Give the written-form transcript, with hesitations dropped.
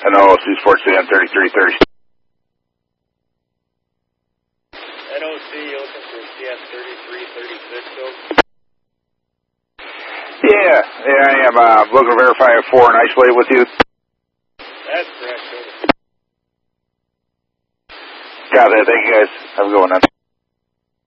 NOC Sports CN 3330. NOC, you looking for CN 3336, so? Yeah, I am looking to verify a 4 and isolate with you. That's correct, sir. Got it. Thank you, guys. Have a good one, then.